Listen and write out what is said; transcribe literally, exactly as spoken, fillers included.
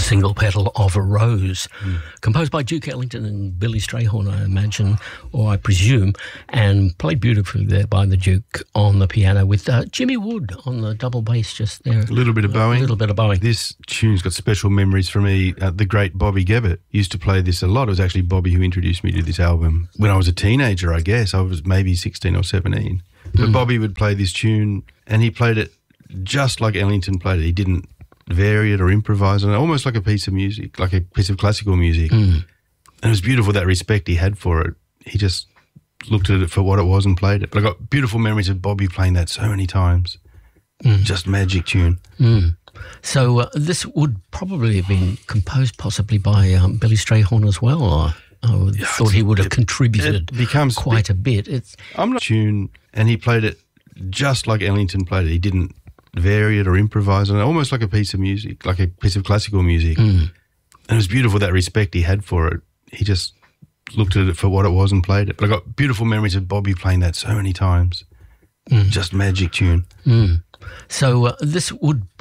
Single Petal of a Rose, mm. composed by Duke Ellington and Billy Strayhorn, I imagine, or I presume, and played beautifully there by the Duke on the piano with uh, Jimmy Wood on the double bass just there. A little bit of bowing. A little bit of bowing. This tune's got special memories for me. Uh, the great Bobby Gebbett used to play this a lot. It was actually Bobby who introduced me to this album when I was a teenager, I guess. I was maybe sixteen or seventeen. But mm. Bobby would play this tune, and he played it just like Ellington played it. He didn't vary it or improvise on it, almost like a piece of music, like a piece of classical music. Mm. And it was beautiful, that respect he had for it. He just looked at it for what it was and played it. But I got beautiful memories of Bobby playing that so many times. Mm. Just magic tune. Mm. So uh, this would probably have been composed possibly by um, Billy Strayhorn as well, or I would yeah, thought he would have it, contributed it becomes quite a bit. It's I'm not tune, and he played it just like Ellington played it. He didn't vary it or improvise on it, almost like a piece of music, like a piece of classical music. Mm. And it was beautiful, that respect he had for it. He just looked at it for what it was and played it. But I got beautiful memories of Bobby playing that so many times. Mm. Just magic tune. Mm. So uh, this would